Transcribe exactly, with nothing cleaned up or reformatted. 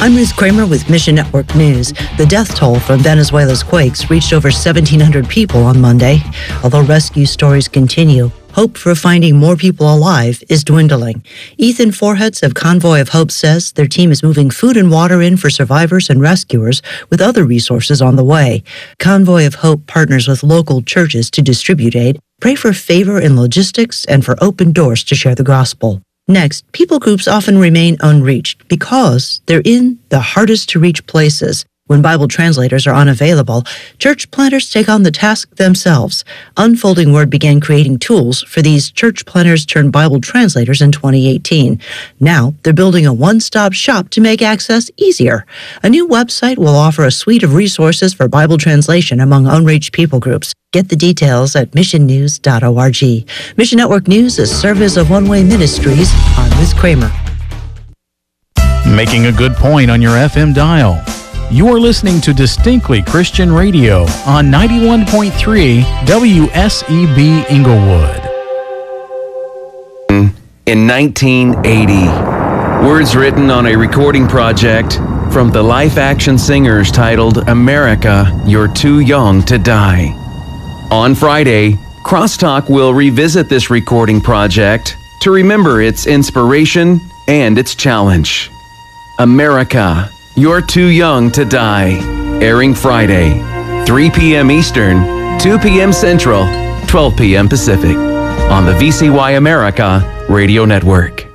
I'm Ruth Kramer with Mission Network News. The death toll from Venezuela's quakes reached over seventeen hundred people on Monday. Although rescue stories continue, hope for finding more people alive is dwindling. Ethan Forheads of Convoy of Hope says their team is moving food and water in for survivors and rescuers, with other resources on the way. Convoy of Hope partners with local churches to distribute aid. Pray for favor in logistics and for open doors to share the gospel. Next, people groups often remain unreached because they're in the hardest-to-reach places. When Bible translators are unavailable, church planters take on the task themselves. Unfolding Word began creating tools for these church planters turned Bible translators in twenty eighteen. Now, they're building a one-stop shop to make access easier. A new website will offer a suite of resources for Bible translation among unreached people groups. Get the details at mission news dot org. Mission Network News is service of One Way Ministries. I'm Ruth Kramer. Making a good point on your F M dial. You are listening to Distinctly Christian Radio on ninety-one point three W S E B Inglewood. In nineteen eighty, words written on a recording project from the Life Action Singers titled America, You're Too Young to Die. On Friday, Crosstalk will revisit this recording project to remember its inspiration and its challenge. America, You're Too Young to Die, airing Friday, three p.m. Eastern, two p.m. Central, twelve p.m. Pacific, on the V C Y America Radio Network.